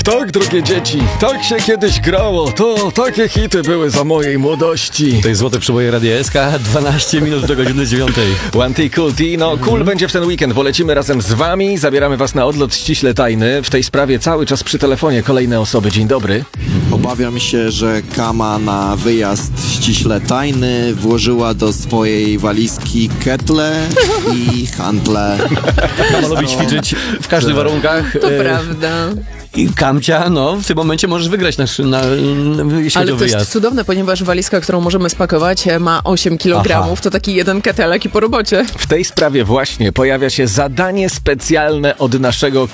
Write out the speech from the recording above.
Tak, drogie dzieci, tak się kiedyś grało. To takie hity były za mojej młodości. To jest Złote Przeboje Radia SK, 12 minut do godziny 9. One T Cool T, no cool będzie w ten weekend, bo lecimy razem z wami, zabieramy was na odlot ściśle tajny. W tej sprawie cały czas przy telefonie kolejne osoby. Dzień dobry. Obawiam się, że Kama na wyjazd ściśle tajny włożyła do swojej walizki ketle i handle. Kama lubi ćwiczyć w każdych warunkach. To prawda. I Kamcia, no w tym momencie możesz wygrać jeśli Ale chodzi o to wyjazd. jest cudowne, ponieważ walizka, którą możemy spakować, ma 8 kg. To taki jeden ketelek i po robocie. W tej sprawie właśnie pojawia się zadanie specjalne od naszego